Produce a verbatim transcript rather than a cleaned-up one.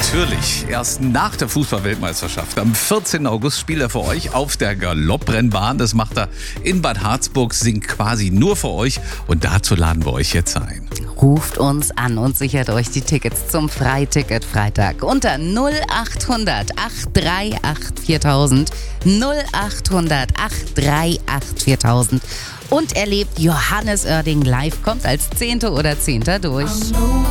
Natürlich, erst nach der Fußball-Weltmeisterschaft. Am vierzehnten August spielt er für euch auf der Galopprennbahn. Das macht er in Bad Harzburg, singt quasi nur für euch. Und dazu laden wir euch jetzt ein. Ruft uns an und sichert euch die Tickets zum Freiticket-Freitag unter null achthundert acht drei acht viertausend, null achthundert acht drei acht viertausend und erlebt Johannes Oerding live, kommt als Zehnte oder Zehnter durch.